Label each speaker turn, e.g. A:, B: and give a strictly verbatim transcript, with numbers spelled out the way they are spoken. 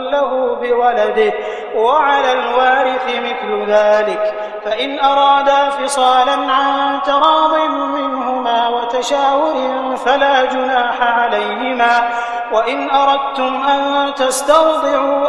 A: له بولده وعلى الوارث مثل ذلك فإن أرادا فصالا عن تراض منهما وتشاور فلا جناح عليهما وإن أردتم أن تسترضعوا